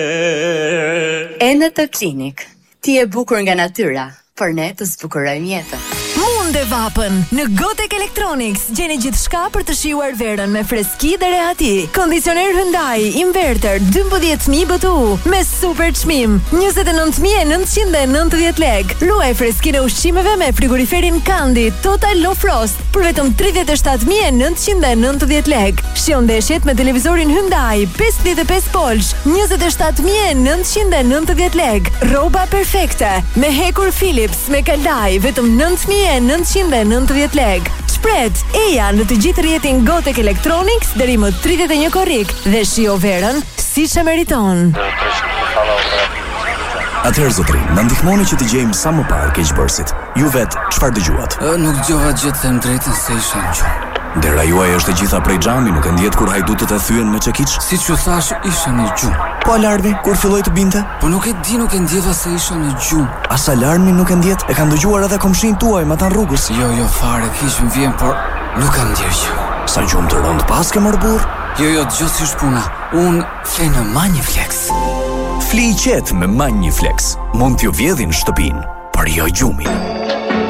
Enetë Klinik. Ti je bukur nga natyra, por ne të zbukurojmë jetën. Munde vapën në Gotek Electronics. Gjeni gjithçka për të shijuar verën me freski dhe rehati. Kondicioner Hyundai inverter 12000 BTU me super çmim 29990 lek. Luaj freskinë e ushqimeve me frigoriferin Kandi Total Low Frost për vetëm 37990 lek. Shijon ndeshjet me televizorin Hyundai 55 polsh 27990 lek. Rroba perfekte me hekur Philips me kalaj vetëm 9990 lek. Shpret eja në të gjithë rrjetin Gotek Electronics deri më 31 korrik dhe shijo verën siç e meriton. Atëherë zotrin, na ndihmoni që të gjejmë sa më parë keqbërësit. Ju vet, çfarë dëgjuat? Nuk dëgjova gjë, them drejtën se isha në gjumë. Dera juaj është e gjitha prej xhami, nuk e ndjet kur hajdutët e thyen me çekiç? Siç u thash, isha në gjumë. Po alarmi kur filloi të binte? Po nuk e di, nuk e ndjeva se isha në gjumë. As alarmi nuk e ndjet? E kanë dëgjuar edhe komshin tuaj me ata rrugës? Jo, fare, kish më vjen, por nuk kam ndjer gjë. Sa gjumë të rënd pas ke mor burr? Jo, dëgjoj si është puna. Unë flej në Maniflex. Fli qet me Maniflex. Mund t'ju vjedhin shtëpinë, por jo gjumin.